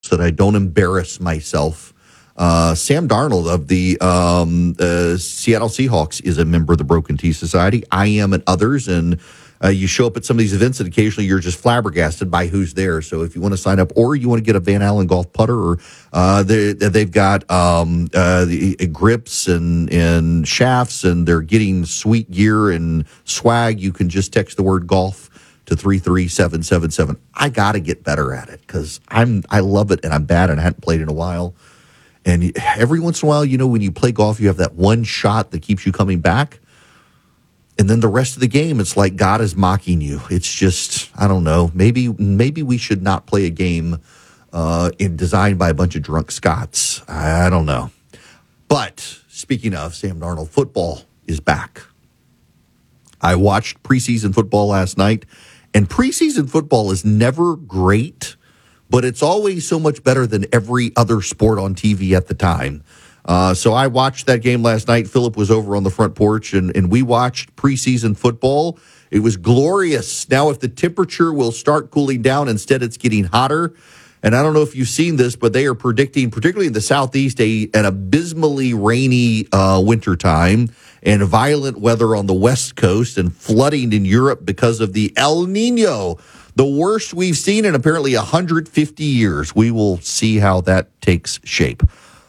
so that I don't embarrass myself. Sam Darnold of the Seattle Seahawks is a member of the Broken Tea Society. I am and others, and you show up at some of these events, and occasionally you're just flabbergasted by who's there. So if you want to sign up, or you want to get a Van Allen golf putter, or they've got the grips and shafts, and they're getting sweet gear and swag, you can just text the word golf to 33777. I got to get better at it because I love it, and I'm bad, and I hadn't played in a while. And every once in a while, when you play golf, you have that one shot that keeps you coming back. And then the rest of the game, it's like God is mocking you. It's just, I don't know. Maybe we should not play a game designed by a bunch of drunk Scots. I don't know. But speaking of, Sam Darnold, football is back. I watched preseason football last night, and preseason football is never great, but it's always so much better than every other sport on TV at the time. So I watched that game last night. Philip was over on the front porch, and we watched preseason football. It was glorious. Now, if the temperature will start cooling down, instead it's getting hotter. And I don't know if you've seen this, but they are predicting, particularly in the Southeast, an abysmally rainy wintertime and violent weather on the West Coast and flooding in Europe because of the El Nino, the worst we've seen in apparently 150 years. We will see how that takes shape.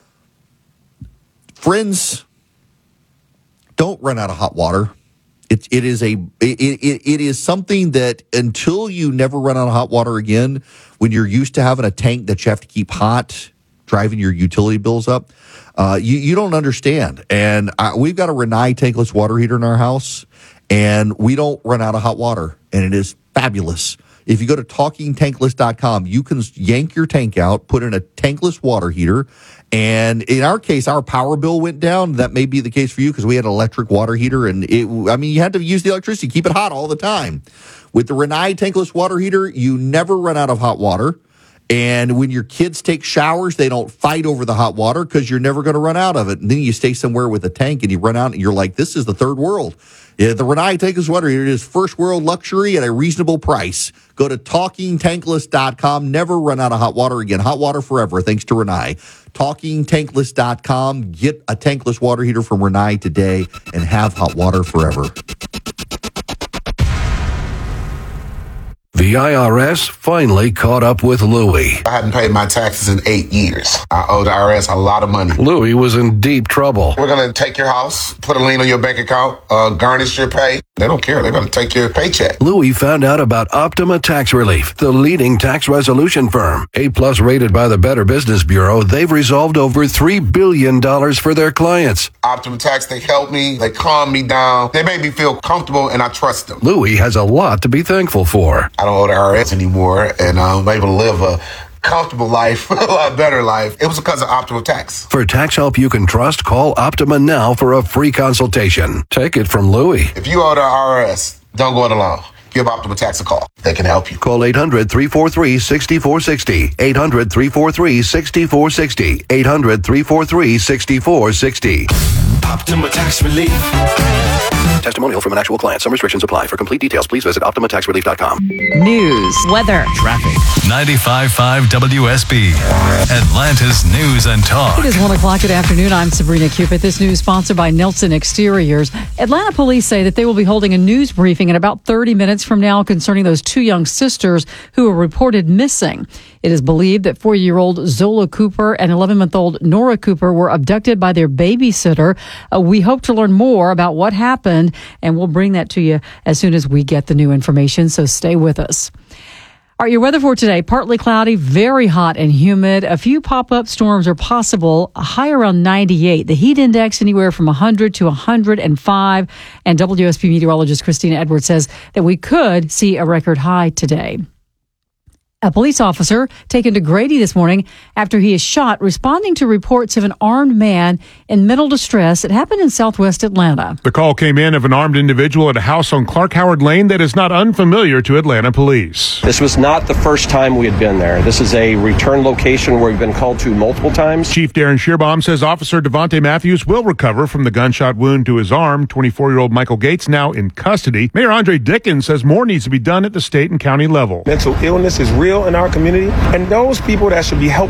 Friends, don't run out of hot water. It is something that until you never run out of hot water again, when you're used to having a tank that you have to keep hot, driving your utility bills up, you don't understand. And we've got a Rinnai tankless water heater in our house, and we don't run out of hot water, and it is fabulous. If you go to TalkingTankless.com, you can yank your tank out, put in a tankless water heater, and in our case, our power bill went down. That may be the case for you because we had an electric water heater, and you had to use the electricity, keep it hot all the time. With the Rinnai tankless water heater, you never run out of hot water. And when your kids take showers, they don't fight over the hot water because you're never going to run out of it. And then you stay somewhere with a tank and you run out and you're like, this is the third world. Yeah, the Rinnai tankless water heater is first world luxury at a reasonable price. Go to TalkingTankless.com. Never run out of hot water again. Hot water forever, thanks to Rinnai. TalkingTankless.com. Get a tankless water heater from Rinnai today and have hot water forever. The IRS finally caught up with Louie. I hadn't paid my taxes in 8 years. I owe the IRS a lot of money. Louie was in deep trouble. We're going to take your house, put a lien on your bank account, garnish your pay. They don't care. They're going to take your paycheck. Louie found out about Optima Tax Relief, the leading tax resolution firm. A-plus rated by the Better Business Bureau, they've resolved over $3 billion for their clients. Optima Tax, they help me. They calm me down. They make me feel comfortable, and I trust them. Louie has a lot to be thankful for. I don't owe the IRS anymore, and I'm able to live a comfortable life, a lot better life. It was because of Optima Tax. For tax help you can trust, call Optima now for a free consultation. Take it from Louie. If you owe the IRS, don't go it alone. Give Optima Tax a call. They can help you. Call 800-343-6460. 800-343-6460. 800-343-6460. Optima Tax Relief. Testimonial from an actual client. Some restrictions apply. For complete details, please visit OptimaTaxRelief.com. News, weather, traffic. 95.5 WSB. Atlanta's News and Talk. It is 1 o'clock. Good afternoon. I'm Sabrina Cupid. This news sponsored by Nelson Exteriors. Atlanta police say that they will be holding a news briefing in about 30 minutes from now concerning those two young sisters who were reported missing. It is believed that 4-year-old Zola Cooper and 11-month-old Nora Cooper were abducted by their babysitter. We hope to learn more about what happened, and we'll bring that to you as soon as we get the new information, so stay with us. All right, your weather for today, partly cloudy, very hot and humid. A few pop-up storms are possible, a high around 98. The heat index anywhere from 100 to 105. And WSB meteorologist Christina Edwards says that we could see a record high today. A police officer taken to Grady this morning after he is shot responding to reports of an armed man in mental distress. It happened in southwest Atlanta. The call came in of an armed individual at a house on Clark Howard Lane that is not unfamiliar to Atlanta police. This was not the first time we had been there. This is a return location where we've been called to multiple times. Chief Darren Shearbaum says Officer Devontae Matthews will recover from the gunshot wound to his arm. 24-year-old Michael Gates now in custody. Mayor Andre Dickens says more needs to be done at the state and county level. Mental illness is real in our community, and those people that should be helped